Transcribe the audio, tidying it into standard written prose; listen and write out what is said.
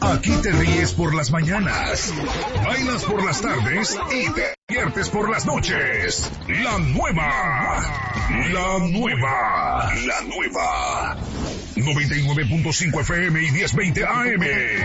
Aquí te ríes por las mañanas, bailas por las tardes y te diviertes por las noches. La nueva 99.5 FM y 1020 AM.